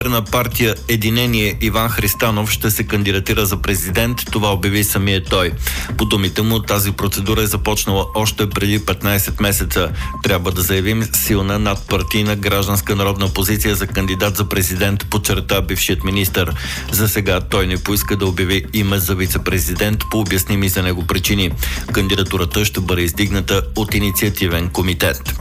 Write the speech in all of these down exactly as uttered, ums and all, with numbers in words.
на партия Единение Иван Христанов ще се кандидатира за президент, това обяви самия той. По думите му, тази процедура е започнала още преди петнайсет месеца. Трябва да заявим силна надпартийна гражданска народна позиция за кандидат за президент, подчерта бившият министър. За сега той не поиска да обяви име за вице-президент по обясними за него причини. Кандидатурата ще бъде издигната от инициативен комитет.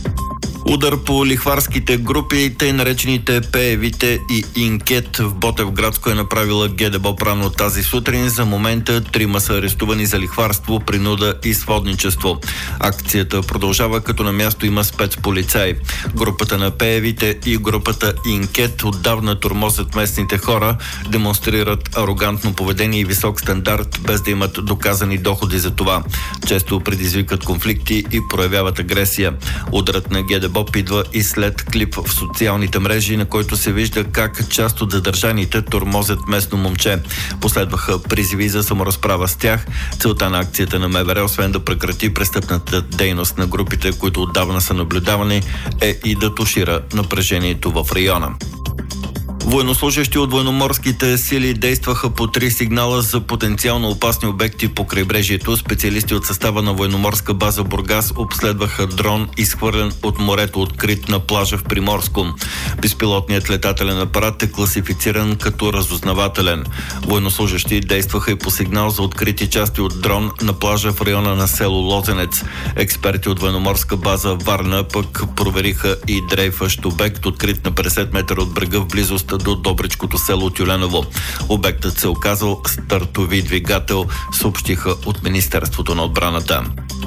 Удар по лихварските групи, тъй наречените Пеевите и Инкет в Ботевградско е направила ГДБОП рано тази сутрин. За момента трима са арестувани за лихварство, принуда и сводничество. Акцията продължава, като на място има спецполицаи. Групата на Пеевите и групата Инкет отдавна тормозят местните хора, демонстрират арогантно поведение и висок стандарт, без да имат доказани доходи за това. Често предизвикат конфликти и проявяват агресия. Ударът на ГДБОП идва и след клип в социалните мрежи, на който се вижда как част от задържаните тормозят местно момче. Последваха призиви за саморазправа с тях. Целта на акцията на МВР, освен да прекрати престъпната дейност на групите, които отдавна са наблюдавани, е и да тушира напрежението в района. Военнослужащи от военноморските сили действаха по три сигнала за потенциално опасни обекти по крайбрежието. Специалисти от състава на военноморска база Бургас обследваха дрон, изхвърлен от морето, открит на плажа в Приморско. Безпилотният летателен апарат е класифициран като разузнавателен. Военнослужащи действаха и по сигнал за открити части от дрон на плажа в района на село Лозенец. Експерти от военноморска база Варна пък провериха и дрейфащ обект, открит на петдесет метра от брега в близост до Добричкото село Тюленово. Обектът се оказал стартови двигател, съобщиха от Министерството на отбраната.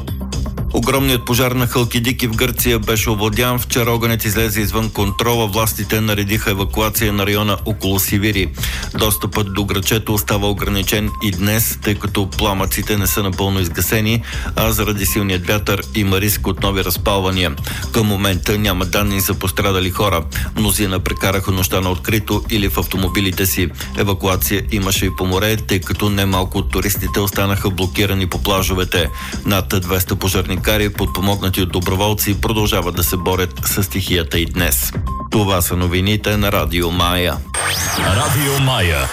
Огромният пожар на Халкидики в Гърция беше овладян. Вчера огънят излезе извън контрола. Властите наредиха евакуация на района около Сивири. Достъпът до грачето остава ограничен и днес, тъй като пламъците не са напълно изгасени, а заради силният вятър има риск от нови разпалвания. Към момента няма данни за пострадали хора. Мнозина прекараха нощта на открито или в автомобилите си. Евакуация имаше и по море, тъй като немалко от туристите останаха блокирани по плажовете. Над двеста пожарни кари, подпомогнати от доброволци, продължават да се борят с стихията и днес. Това са новините на Радио Мая. Радио Мая.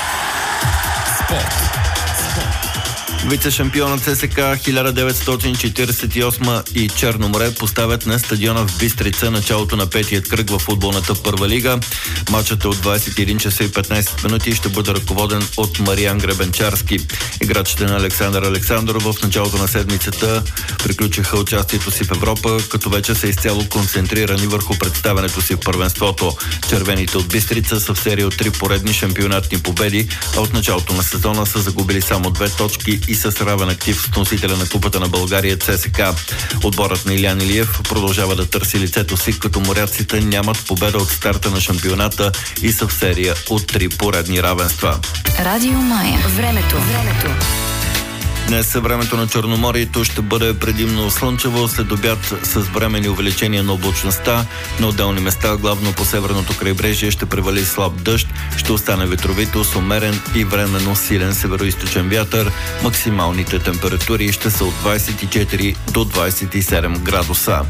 Спорт. Вице-шампионът ЦСКА хиляда деветстотин четиридесет и осма и Черно море поставят на стадиона в Бистрица началото на петият кръг в футболната първа лига. Матчът е от двайсет и един часа и петнайсет минути и ще бъде ръководен от Мариан Гребенчарски. Играчите на Александър Александров в началото на седмицата приключиха участието си в Европа, като вече са изцяло концентрирани върху представянето си в първенството. Червените от Бистрица са в серия от три поредни шампионатни победи, а от началото на сезона са загубили само две точки и с равен актив с носителя на Купата на България ЦСКА. Отборът на Илян Илиев продължава да търси лицето си, като моряците нямат победа от старта на шампионата и са в серия от три поредни равенства. Радио Мая. Времето. Времето. Днес времето на Черноморието ще бъде предимно слънчево, след обяд с временни увеличения на облачността. На отделни места, главно по северното крайбрежие, ще превали слаб дъжд, ще остане ветровито с умерен и временно силен североизточен вятър. Максималните температури ще са от двайсет и четири до двайсет и седем градуса.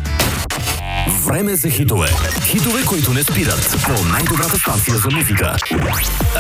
Време за хитове. Хитове, които не спират. По най-добрата станция за музика.